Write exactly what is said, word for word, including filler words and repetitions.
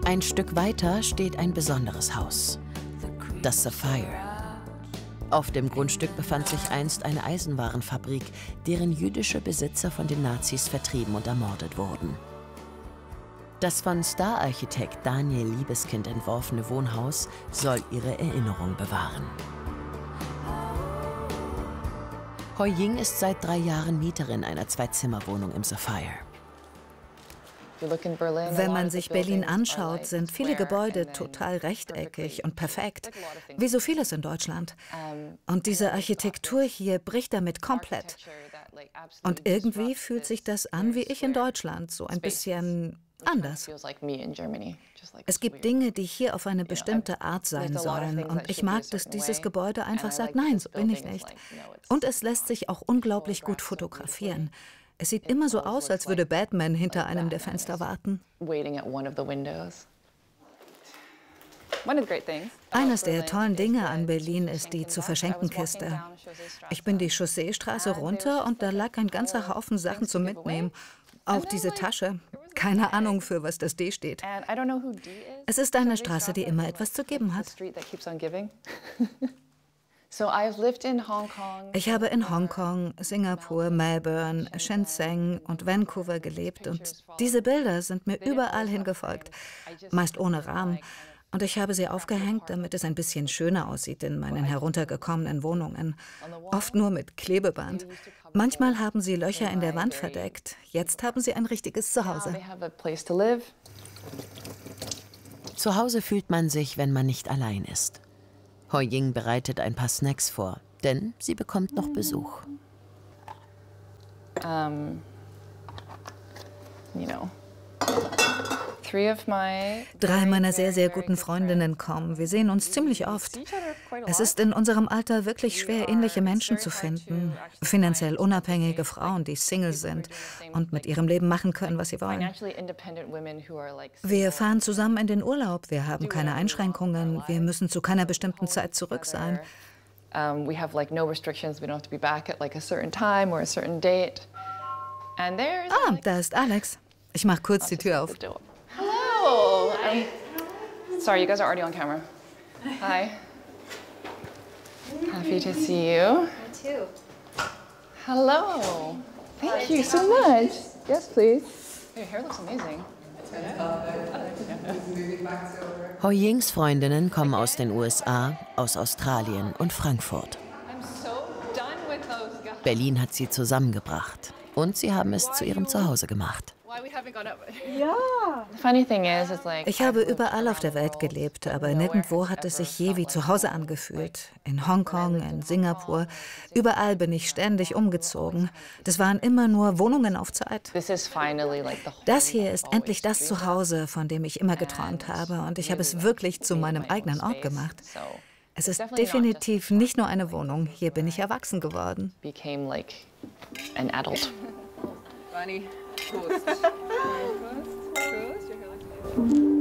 Ein Stück weiter steht ein besonderes Haus, das Sapphire. Auf dem Grundstück befand sich einst eine Eisenwarenfabrik, deren jüdische Besitzer von den Nazis vertrieben und ermordet wurden. Das von Stararchitekt Daniel Liebeskind entworfene Wohnhaus soll ihre Erinnerung bewahren. Hoi Ying ist seit drei Jahren Mieterin einer Zwei-Zimmer-Wohnung im Sapphire. Wenn man sich Berlin anschaut, sind viele Gebäude total rechteckig und perfekt, wie so vieles in Deutschland. Und diese Architektur hier bricht damit komplett. Und irgendwie fühlt sich das an wie ich in Deutschland, so ein bisschen anders. Es gibt Dinge, die hier auf eine bestimmte Art sein sollen. Und ich mag, dass dieses Gebäude einfach sagt, nein, so bin ich nicht. Und es lässt sich auch unglaublich gut fotografieren. Es sieht immer so aus, als würde Batman hinter einem der Fenster warten. Eines der tollen Dinge an Berlin ist die Zu-Verschenken-Kiste. Ich bin die Chausseestraße runter und da lag ein ganzer Haufen Sachen zum Mitnehmen. Auch diese Tasche. Keine Ahnung, für was das D steht. Es ist eine Straße, die immer etwas zu geben hat. Ich habe in Hongkong, Singapur, Melbourne, Shenzhen und Vancouver gelebt und diese Bilder sind mir überall hingefolgt, meist ohne Rahmen. Und ich habe sie aufgehängt, damit es ein bisschen schöner aussieht in meinen heruntergekommenen Wohnungen. Oft nur mit Klebeband. Manchmal haben sie Löcher in der Wand verdeckt. Jetzt haben sie ein richtiges Zuhause. Zu Hause fühlt man sich, wenn man nicht allein ist. Hoi Ying bereitet ein paar Snacks vor, denn sie bekommt noch Besuch. Um, you know. Drei meiner sehr, sehr guten Freundinnen kommen. Wir sehen uns ziemlich oft. Es ist in unserem Alter wirklich schwer, ähnliche Menschen zu finden. Finanziell unabhängige Frauen, die Single sind und mit ihrem Leben machen können, was sie wollen. Wir fahren zusammen in den Urlaub. Wir haben keine Einschränkungen. Wir müssen zu keiner bestimmten Zeit zurück sein. Ah, da ist Alex. Ich mache kurz die Tür auf. Hello. Um, sorry, you guys are already on camera. Hi. Happy to see you. Me too. Hello. Thank you so much. Yes, please. Your hair looks amazing. Hoi Yings Freundinnen kommen aus den U S A, aus Australien und Frankfurt. Berlin hat sie zusammengebracht und sie haben es zu ihrem Zuhause gemacht. Ich habe überall auf der Welt gelebt, aber nirgendwo hat es sich je wie zu Hause angefühlt. In Hongkong, in Singapur, überall bin ich ständig umgezogen. Das waren immer nur Wohnungen auf Zeit. Das hier ist endlich das Zuhause, von dem ich immer geträumt habe, und ich habe es wirklich zu meinem eigenen Ort gemacht. Es ist definitiv nicht nur eine Wohnung, hier bin ich erwachsen geworden. Prost. Prost. Prost.